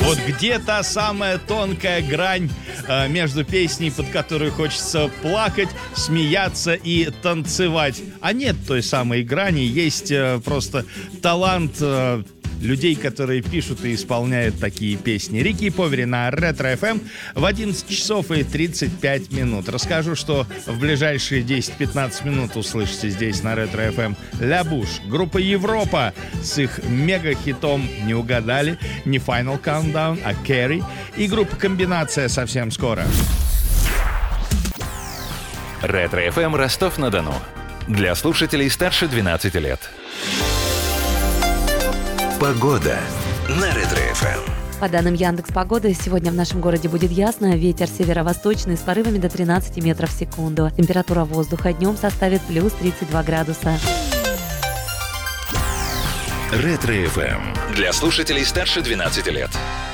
Вот где та самая тонкая грань между песней, под которую хочется плакать, смеяться и танцевать. А нет той самой грани, есть просто талант людей, которые пишут и исполняют такие песни. Рики Повери на Ретро FM в 11 часов и 35 минут. Расскажу, что в ближайшие 10-15 минут услышите здесь на Ретро FM Ля Буш, группа Европа с их мега-хитом «Не угадали», не Final Countdown, а Carry, и группа Комбинация совсем скоро. Ретро FM Ростов-на-Дону. Для слушателей старше 12 лет. Погода на Ретро-ФМ. По данным Яндекс.Погоды, сегодня в нашем городе будет ясно, ветер северо-восточный с порывами до 13 метров в секунду. Температура воздуха днем составит плюс 32 градуса. Ретро-ФМ. Для слушателей старше 12 лет.